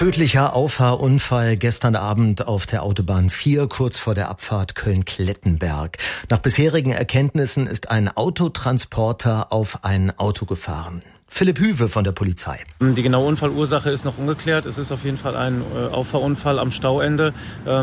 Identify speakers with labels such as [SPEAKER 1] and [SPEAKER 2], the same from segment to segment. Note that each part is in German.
[SPEAKER 1] Tödlicher Auffahrunfall gestern Abend auf der Autobahn 4, kurz vor der Abfahrt Köln-Klettenberg. Nach bisherigen Erkenntnissen ist ein Autotransporter auf ein Auto gefahren. Philipp Hüwe von der Polizei.
[SPEAKER 2] Die genaue Unfallursache ist noch ungeklärt. Es ist auf jeden Fall ein Auffahrunfall am Stauende.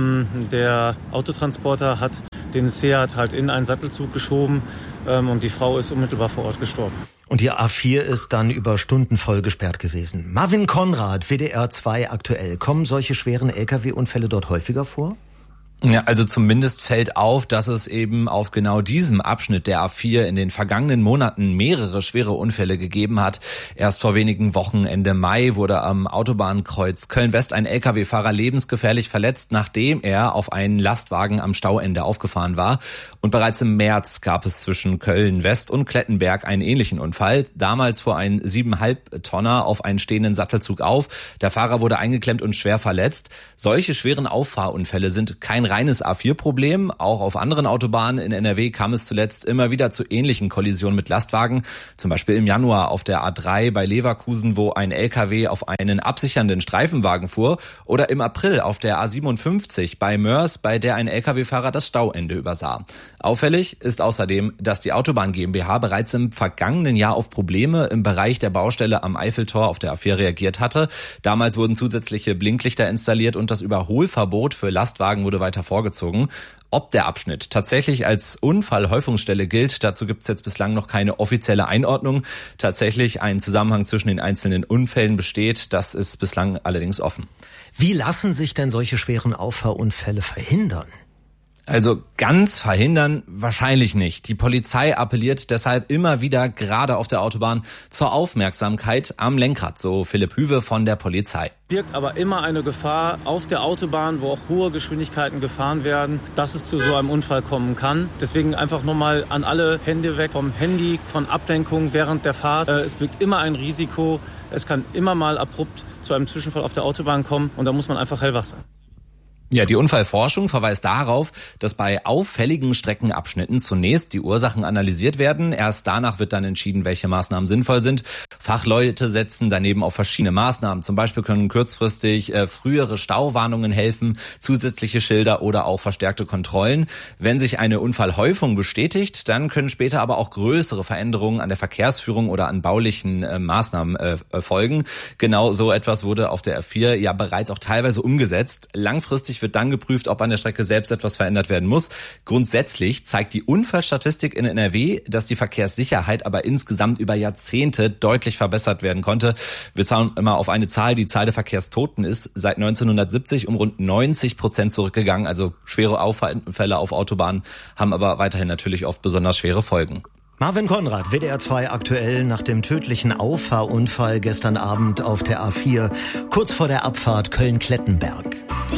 [SPEAKER 2] Der Autotransporter hat den Seat halt in einen Sattelzug geschoben und die Frau ist unmittelbar vor Ort gestorben.
[SPEAKER 1] Und die A4 ist dann über Stunden voll gesperrt gewesen. Marvin Konrad, WDR 2 aktuell. Kommen solche schweren Lkw-Unfälle dort häufiger vor?
[SPEAKER 3] Ja, also zumindest fällt auf, dass es eben auf genau diesem Abschnitt der A4 in den vergangenen Monaten mehrere schwere Unfälle gegeben hat. Erst vor wenigen Wochen, Ende Mai, wurde am Autobahnkreuz Köln-West ein Lkw-Fahrer lebensgefährlich verletzt, nachdem er auf einen Lastwagen am Stauende aufgefahren war. Und bereits im März gab es zwischen Köln-West und Klettenberg einen ähnlichen Unfall. Damals fuhr ein 7,5 Tonner auf einen stehenden Sattelzug auf. Der Fahrer wurde eingeklemmt und schwer verletzt. Solche schweren Auffahrunfälle sind kein reines A4-Problem. Auch auf anderen Autobahnen in NRW kam es zuletzt immer wieder zu ähnlichen Kollisionen mit Lastwagen. Zum Beispiel im Januar auf der A3 bei Leverkusen, wo ein LKW auf einen absichernden Streifenwagen fuhr. Oder im April auf der A57 bei Mörs, bei der ein LKW-Fahrer das Stauende übersah. Auffällig ist außerdem, dass die Autobahn GmbH bereits im vergangenen Jahr auf Probleme im Bereich der Baustelle am Eiffeltor auf der A4 reagiert hatte. Damals wurden zusätzliche Blinklichter installiert und das Überholverbot für Lastwagen wurde weiter vorgezogen. Ob der Abschnitt tatsächlich als Unfallhäufungsstelle gilt, dazu gibt es jetzt bislang noch keine offizielle Einordnung. Tatsächlich ein Zusammenhang zwischen den einzelnen Unfällen besteht, das ist bislang allerdings offen.
[SPEAKER 1] Wie lassen sich denn solche schweren Auffahrunfälle verhindern?
[SPEAKER 3] Also ganz verhindern wahrscheinlich nicht. Die Polizei appelliert deshalb immer wieder, gerade auf der Autobahn, zur Aufmerksamkeit am Lenkrad, so Philipp Hüwe von der Polizei.
[SPEAKER 2] Birgt aber immer eine Gefahr auf der Autobahn, wo auch hohe Geschwindigkeiten gefahren werden, dass es zu so einem Unfall kommen kann. Deswegen einfach nochmal an alle Hände weg vom Handy, von Ablenkung während der Fahrt. Es birgt immer ein Risiko. Es kann immer mal abrupt zu einem Zwischenfall auf der Autobahn kommen und da muss man einfach hellwach sein.
[SPEAKER 3] Ja, die Unfallforschung verweist darauf, dass bei auffälligen Streckenabschnitten zunächst die Ursachen analysiert werden. Erst danach wird dann entschieden, welche Maßnahmen sinnvoll sind. Fachleute setzen daneben auf verschiedene Maßnahmen. Zum Beispiel können kurzfristig frühere Stauwarnungen helfen, zusätzliche Schilder oder auch verstärkte Kontrollen. Wenn sich eine Unfallhäufung bestätigt, dann können später aber auch größere Veränderungen an der Verkehrsführung oder an baulichen Maßnahmen folgen. Genau so etwas wurde auf der A4 ja bereits auch teilweise umgesetzt. Langfristig wird dann geprüft, ob an der Strecke selbst etwas verändert werden muss. Grundsätzlich zeigt die Unfallstatistik in NRW, dass die Verkehrssicherheit aber insgesamt über Jahrzehnte deutlich verbessert werden konnte. Wir schauen immer auf eine Zahl. Die Zahl der Verkehrstoten ist seit 1970 um rund 90% zurückgegangen. Also schwere Unfälle auf Autobahnen haben aber weiterhin natürlich oft besonders schwere Folgen.
[SPEAKER 1] Marvin Konrad, WDR 2 aktuell nach dem tödlichen Auffahrunfall gestern Abend auf der A4, kurz vor der Abfahrt Köln-Klettenberg.